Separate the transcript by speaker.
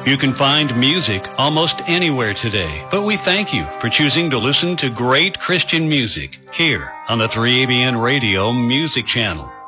Speaker 1: You can find music almost anywhere today, but we thank you for choosing to listen to great Christian music here on the 3ABN Radio Music Channel.